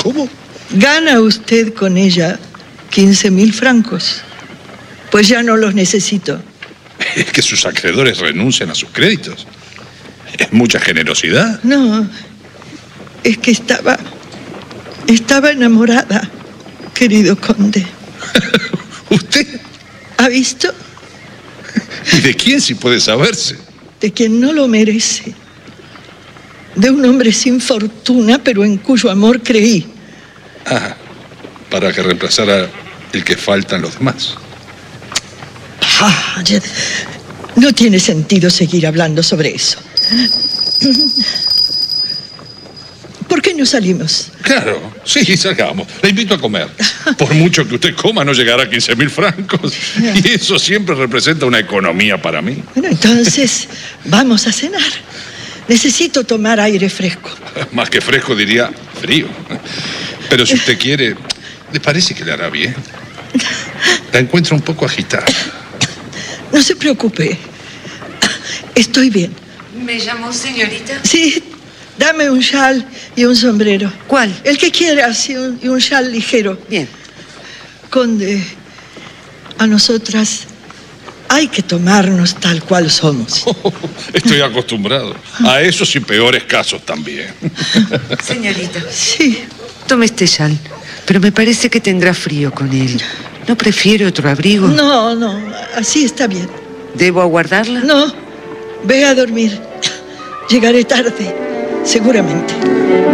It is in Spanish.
¿Cómo? Gana usted con ella 15.000 francos. Pues ya no los necesito. Es que sus acreedores renuncian a sus créditos. Es mucha generosidad. No, es que estaba enamorada, querido conde. ¿Usted? ¿Ha visto? ¿Y de quién, si puede saberse? De quien no lo merece. De un hombre sin fortuna, pero en cuyo amor creí. Ah, para que reemplazara el que faltan los demás. Ah, no tiene sentido seguir hablando sobre eso. ¿Por qué no salimos? Claro, sí, salgamos. Le invito a comer. Por mucho que usted coma, no llegará a 15.000 francos. Y eso siempre representa una economía para mí. Bueno, entonces, vamos a cenar. Necesito tomar aire fresco. Más que fresco, diría frío. Pero si usted quiere, ¿le parece que le hará bien? La encuentro un poco agitada. No se preocupe. Estoy bien. ¿Me llamó señorita? Sí, dame un chal y un sombrero. ¿Cuál? El que quieras y un chal ligero. Bien. Conde, a nosotras hay que tomarnos tal cual somos. Estoy acostumbrado a esos y peores casos también. Señorita. Sí. Tome este chal, pero me parece que tendrá frío con él. ¿No prefiere otro abrigo? No, así está bien. ¿Debo aguardarla? No, ve a dormir. Llegaré tarde, seguramente.